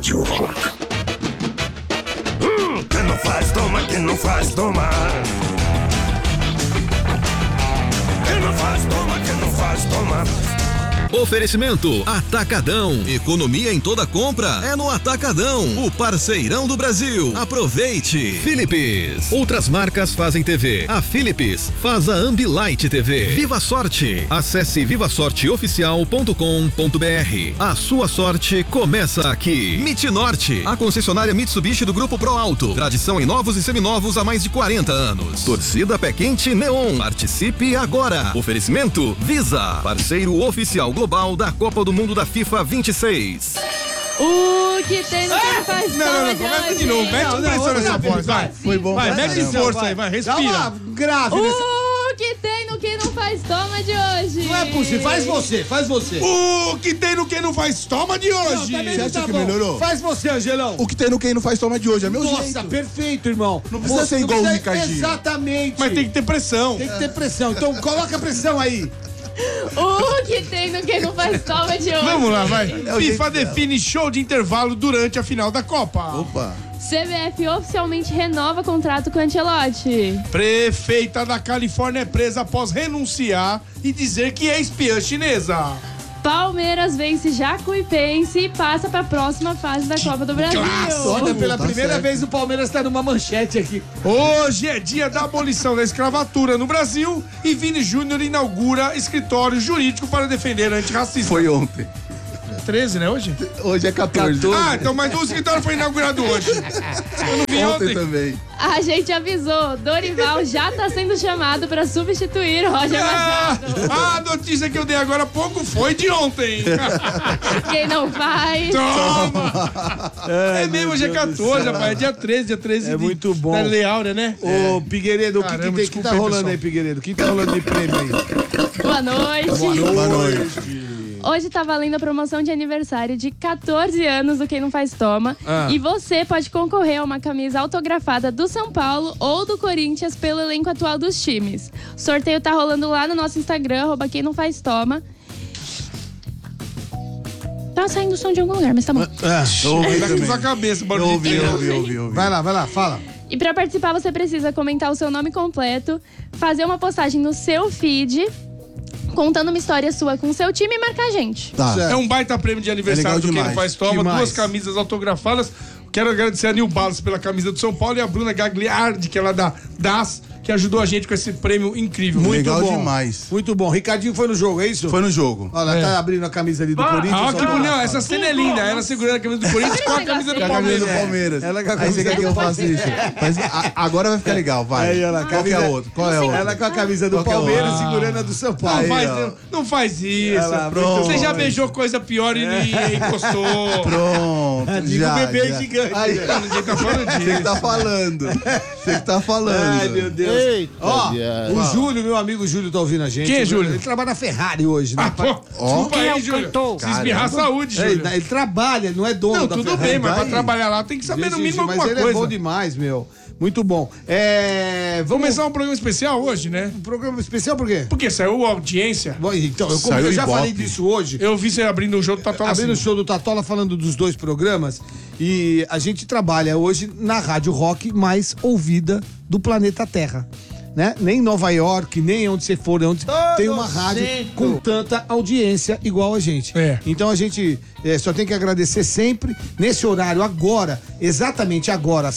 Rádio Rock. Quem não faz, toma, quem não faz, toma. Quem não faz, toma, quem não faz, toma. Oferecimento Atacadão. Economia em toda compra é no Atacadão, o parceirão do Brasil. Aproveite. Philips. Outras marcas fazem TV. A Philips faz a Ambilight TV. Viva Sorte. Acesse vivasorteoficial.com.br. A sua sorte começa aqui. MIT Norte, a concessionária Mitsubishi do Grupo Pro Alto. Tradição em novos e seminovos há mais de 40 anos. Torcida Pé Quente Neon. Participe agora. Oferecimento Visa, parceiro oficial global da Copa do Mundo da FIFA 26. O que tem no que não faz Não, começa de novo. Mete pressão nessa voz, vai. Foi bom. Vai, mete força aí, vai, respira. Dá uma grave nessa... O que tem no que não faz toma de hoje. Não é possível, faz você. O que tem no que não faz toma de hoje. Você acha que melhorou? Faz você, Angelão. O que tem no quem não faz toma de hoje, é meu jeito. Nossa, perfeito, irmão. Não precisa ser igual o Ricardinho. Exatamente. Mas tem que ter pressão. Tem que ter pressão. Então coloca a pressão aí. O que tem no que não faz toma de hoje. Vamos lá, vai. o FIFA jeito define show de intervalo durante a final da Copa. Opa. CBF oficialmente renova contrato com Ancelotti. Prefeita da Califórnia é presa após renunciar e dizer que é espiã chinesa. Palmeiras vence Jacuipense e passa para a próxima fase da Copa do Brasil. Olha, pela Tá primeira certo. vez o Palmeiras tá numa manchete aqui. Hoje é dia da abolição da escravatura no Brasil e Vini Júnior inaugura escritório jurídico para defender antirracismo. Foi ontem. 13, né, hoje? Hoje é 14. Ah, então, mas o escritório foi inaugurado hoje. Eu não vi Ontem ontem. também. A gente avisou, Dorival já está sendo chamado para substituir Roger Machado. A notícia que eu dei agora há pouco foi de ontem. Quem não faz... Toma! É mesmo, hoje é 14, rapaz. É dia 13 É muito bom. Da Leaura, né? Ô, Figueiredo, o que Caramba, que tá desculpa aí, rolando pessoal. aí, Figueiredo? O que tá rolando de prêmio aí? Boa noite. Boa noite. Hoje tá valendo a promoção de aniversário de 14 anos do Quem Não Faz Toma. E você pode concorrer a uma camisa autografada do São Paulo ou do Corinthians pelo elenco atual dos times. O sorteio tá rolando lá no nosso Instagram, @Quem Não Faz Toma. Tá saindo som de algum lugar, mas tá bom. Eu ouvi Tá com também. sua cabeça, Eu barulho. ouvi. Vai lá, fala. E pra participar você precisa comentar o seu nome completo, fazer uma postagem no seu feed, contando uma história sua com o seu time e marcar a gente. Tá. É um baita prêmio de aniversário É legal do Quem Não demais. Faz Toma. Demais. 2 camisas autografadas. Quero agradecer a New Balance pela camisa do São Paulo e a Bruna Gagliardi, que é lá da DAS, que ajudou a gente com esse prêmio incrível. Legal bom. demais. Muito bom. Ricardinho foi no jogo, é isso? Foi no jogo. Olha, tá abrindo a camisa ali do Corinthians. Ah, que olha lá. bonito. Essa cena é linda. Ela segurando a camisa do Corinthians com a camisa do Com a camisa do Palmeiras. Palmeiras. Ela com a Aí camisa você quer que eu do faça isso? Mas agora vai ficar legal, vai. Aí, ela, Qual que é camisa- outro? Qual é outro? Ela com a camisa do Qual que é Palmeiras outro? segurando a do São Paulo. Aí, ó. Não faz isso. Ela, pronto. Você já beijou coisa pior e encostou. Pronto, Digo já. bebê já. gigante. Aí, Não, ninguém tá falando você que disso. tá falando. Você que tá falando. Ai, meu Deus. Ó, o Júlio, meu amigo Júlio, tá ouvindo a gente. Quem é Júlio? Ele trabalha na Ferrari hoje, né? Ah, pô, desculpa aí, Júlio. Se esmirrar a saúde, Júlio. Ele trabalha, ele não é dono Não, da tudo Ferrari. bem, mas pra Vai. trabalhar lá tem que saber no mínimo Mas alguma ele coisa. é bom demais, meu. Muito bom. Vamos começar um programa especial hoje, né? Um programa especial por quê? Porque saiu a audiência. Bom, então, Saiu eu já Ibope. falei disso hoje. Eu vi você abrindo o jogo do Tatola Abrindo o assim. show do Tatola falando dos 2 programas. E a gente trabalha hoje na rádio rock mais ouvida do planeta Terra. Né? Nem em Nova York, nem onde você for, onde tem uma rádio com tanta audiência igual a gente. É. Então a gente só tem que agradecer sempre. Nesse horário, agora, exatamente agora,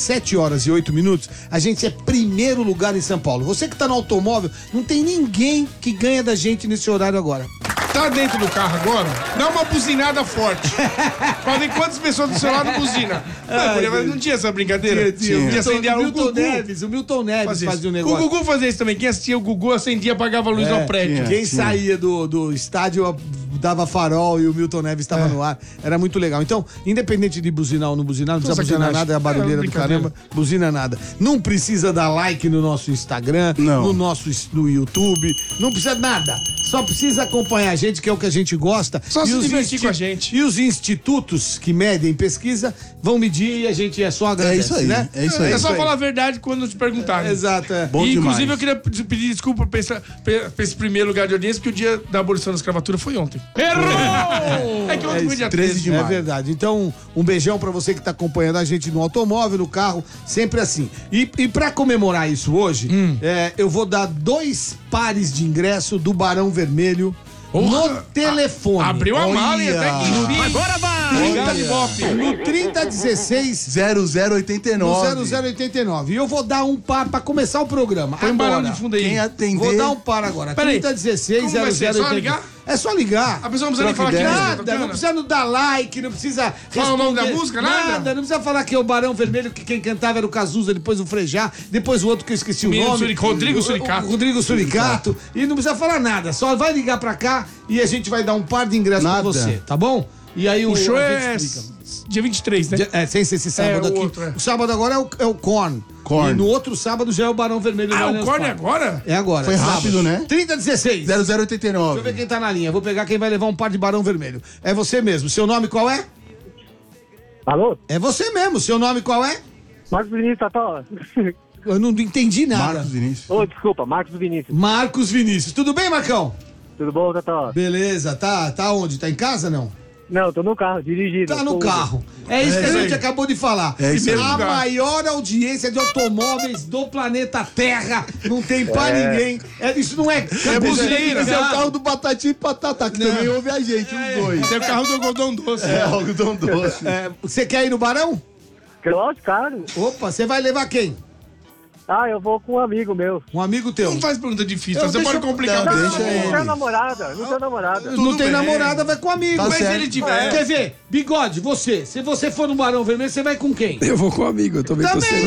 7h08, a gente é primeiro lugar em São Paulo. Você que tá no automóvel, não tem ninguém que ganha da gente nesse horário agora. Tá dentro do carro agora? Dá uma buzinada forte. Pra ver quantas pessoas do seu lado buzina. Não tinha essa brincadeira? Tinha acender o Gugu. O Milton Neves fazia um O negócio. Gugu fazia isso também. Quem assistia o Gugu acendia e apagava a luz ao prédio. Quem saía do estádio dava farol e o Milton Neves estava no ar. Era muito legal. Então, independente de buzinar ou não buzinar, não precisa buzinar sacanagem. nada, é a barulheira do brincadeira. caramba, buzina nada. Não precisa dar like no nosso Instagram, Não. no YouTube, não precisa nada. Só precisa acompanhar a gente, que é o que a gente gosta. Só se os divertir com a gente. E os institutos que medem pesquisa vão medir e a gente só agradece, isso aí, né? é isso aí. É só falar a verdade quando te perguntarem. Exato, é. Bom E, inclusive, demais. eu queria pedir desculpa pra esse primeiro lugar de audiência, porque o dia da abolição da escravatura foi ontem. Errou! É que ontem foi dia 13 de É maio. verdade. Então, um beijão pra você que tá acompanhando a gente no automóvel, no carro, sempre assim. E pra comemorar isso hoje, eu vou dar 2 pares de ingresso do Barão Vermelho no telefone. Abriu a mala e até que enfim. Agora vai! No 3016 0089. no 0089. E eu vou dar um par pra começar o programa. Põe um agora. barão de fundo aí. Quem atender... Vou dar um par agora. Peraí. 3016 Como vai ser? Só ligar? É só ligar. A pessoa não precisa nem Troca falar que ideia. tá Nada, tocando. não precisa dar like, não precisa Fala o nome da responder música, nada? Não precisa falar que é o Barão Vermelho, que quem cantava era o Cazuza, depois o Frejá, depois o outro que eu esqueci o Menino nome. Rodrigo Suricato. O Rodrigo Suricato. E não precisa falar nada, só vai ligar pra cá e a gente vai dar um par de ingressos pra Nada. você, tá bom? E aí O show a é gente explica. dia 23, né? Sem ser esse sábado o aqui. outro, é. O sábado agora é o Korn. Korn. E no outro sábado já é o Barão Vermelho. no Ah, o Allianz corne Parque. agora? É agora. Foi é sábado. rápido, né? 3016. 0089. Deixa eu ver quem tá na linha. Vou pegar quem vai levar um par de Barão Vermelho. É você mesmo. Seu nome qual é? Alô? É você mesmo. Seu nome qual é? Marcos Vinícius, Tató. Eu não entendi nada. Marcos Vinícius. Ô, desculpa, Marcos Vinícius. Marcos Vinícius. Tudo bem, Marcão? Tudo bom, Tató? Beleza. Tá onde? Tá em casa, não? Não, tô no carro, dirigindo. Tá no carro. É isso que a gente acabou de falar. É isso aí. A maior audiência de automóveis do planeta Terra. Não tem pra ninguém. Isso não é... buzineira. Esse é o carro do Batatinha e Patatá, que também ouve a gente, os dois. Esse é o carro do algodão doce. É, algodão doce. Você quer ir no Barão? Lógico, cara. Opa, você vai levar quem? Ah, eu vou com um amigo meu. Um amigo teu. Não faz pergunta difícil, Eu você deixo- pode complicar. Não, o deixa negócio. ele. Não tenho namorada, não tenho namorada. Não tem bem. namorada, vai com amigo. Tá Mas se certo. ele tiver... Quer ver? Bigode, você. Se você for no Barão Vermelho, você vai com quem? Eu vou com um amigo, eu também tô Também. sendo